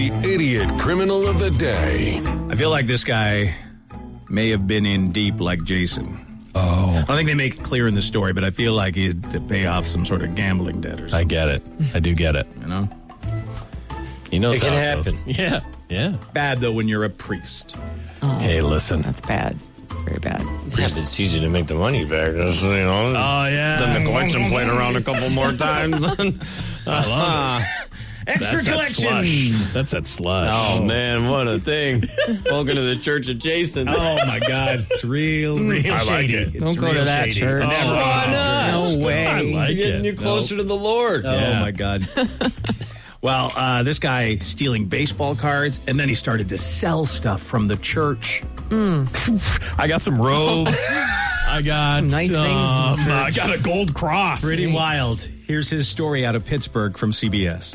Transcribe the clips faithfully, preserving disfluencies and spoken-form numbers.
The Idiot Criminal of the Day. I feel like this guy may have been in deep like Jason. Oh. I don't think they make it clear in the story, but I feel like he had to pay off some sort of gambling debt or something. I get it. I do get it. You know? He knows It can how happen. goes. Yeah. Yeah. Bad, though, when you're a priest. Oh, Hey, listen. That's bad. It's very bad. Yeah, but it's easy to make the money back. That's, you know, Oh, yeah. send the collection plate around a couple more times. I love it. Extra That's that collection! slush. That's that slush. Oh, man, what a thing. Welcome to the Church of Jason. Oh, my God. It's real, real I like shady. it. It's Don't go to real that shady. church. Never Oh, go to why that not? church. No way. I like You're getting it. you closer to the Lord. Oh, Yeah. my God. Well, uh, this guy stealing baseball cards, and then he started to sell stuff from the church. I got some robes. I got Some nice things in um, the church. I got a gold cross. Pretty Sweet. wild. Here's his story out of Pittsburgh from C B S.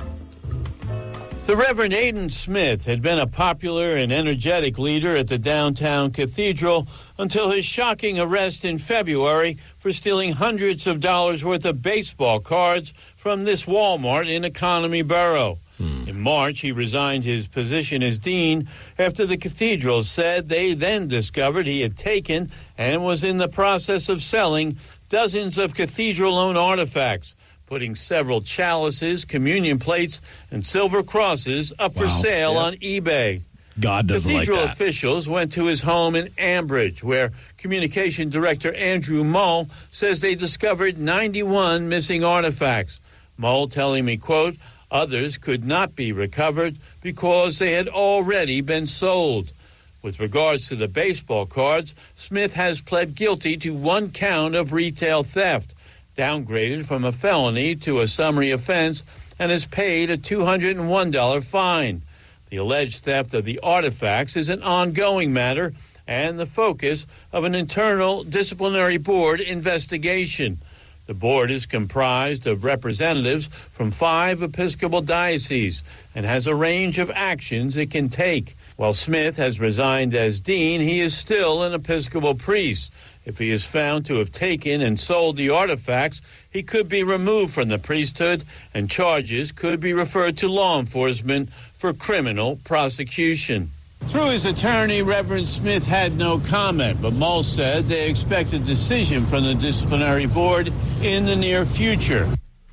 The Reverend Aidan Smith had been a popular and energetic leader at the downtown cathedral until his shocking arrest in February for stealing hundreds of dollars worth of baseball cards from this Walmart in Economy Borough. Hmm. In March, he resigned his position as dean after the cathedral said they then discovered he had taken and was in the process of selling dozens of cathedral-owned artifacts, putting several chalices, communion plates, and silver crosses up for Wow. sale Yep. on eBay. God doesn't Cathedral like that. officials went to his home in Ambridge, where communication director Andrew Mull says they discovered ninety-one missing artifacts. Mull telling me, quote, others could not be recovered because they had already been sold. With regards to the baseball cards, Smith has pled guilty to one count of retail theft, downgraded from a felony to a summary offense, and has paid a two hundred one dollars fine. The alleged theft of the artifacts is an ongoing matter and the focus of an internal disciplinary board investigation. The board is comprised of representatives from five Episcopal dioceses and has a range of actions it can take. While Smith has resigned as dean, he is still an Episcopal priest. If he is found to have taken and sold the artifacts, he could be removed from the priesthood and charges could be referred to law enforcement for criminal prosecution. Through his attorney, Reverend Smith had no comment, but Mull said they expect a decision from the disciplinary board in the near future.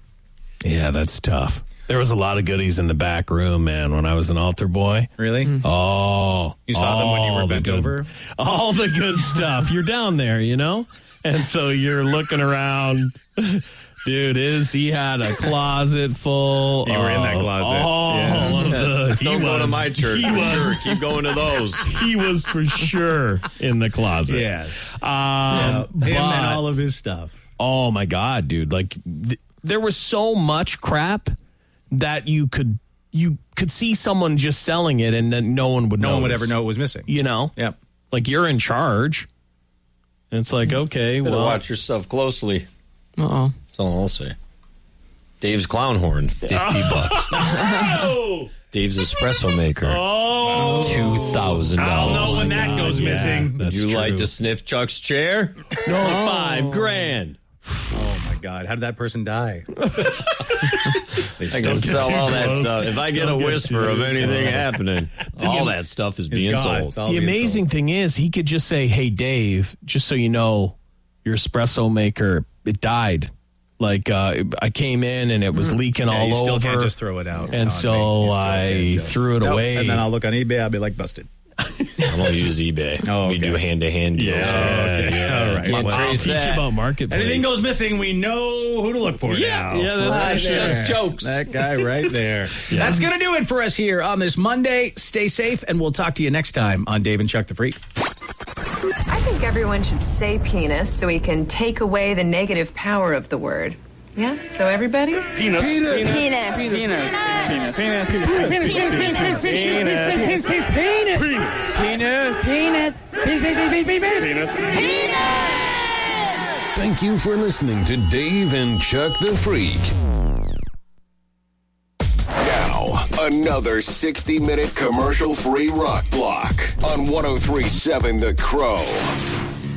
Yeah, that's tough. There was a lot of goodies in the back room, man, when I was an altar boy. Really? Oh. You saw them when you were all the bent good- over? All the good stuff. You're down there, you know? And so you're looking around. Dude, is he had a closet full. You were in that of closet. all Yeah. of the, he Don't go to was- my church. He for was, sure. Keep going to those. he was for sure in the closet. Yes. Um, Him but, and all of his stuff. oh my God, dude. Like, th- there was so much crap that you could you could see someone just selling it and then no one would No know. one would ever know it was missing. You know? Yep. Like, you're in charge. And it's like, okay, Better well. watch your stuff closely. Uh-oh. That's all I'll say. Dave's Clown Horn, fifty bucks. Oh! Dave's Espresso Maker, Oh! two thousand I'll dollars. know when that God, goes yeah, missing. that's Would you true. like to sniff Chuck's chair? Only five grand. Oh, my God. How did that person die? They I still can get sell too all that close. stuff. If I get Don't a get whisper too of anything close. happening, all that stuff is It's being gone. sold. It's all The being amazing sold. thing is, he could just say, hey, Dave, just so you know, your espresso maker, it died. Like, uh, I came in and it was leaking Yeah, all you still over. can't just throw it out. And on so me. You still I can't just- threw it Nope. away. And then I'll look on eBay. I'll be like, busted. I don't use eBay. Oh, We okay. do hand-to-hand deals. Yeah, okay. yeah. All right. Can't Well, I'll trace teach that. you about marketplace. Anything goes missing, we know who to look for Yeah, now. yeah, that's Right for sure. there. Just jokes. That guy right there. That's going to do it for us here on this Monday. Stay safe, and we'll talk to you next time on Dave and Chuck the Freak. I think everyone should say penis so we can take away the negative power of the word. Yeah? So everybody? Penis. Penis. Penis. Penis. Penis. Penis. Penis. Penis. Penis. Penis. Penis. Penis. Thank you for listening to Dave and Chuck the Freak. Now, another sixty-minute commercial-free rock block on one oh three point seven The Crow.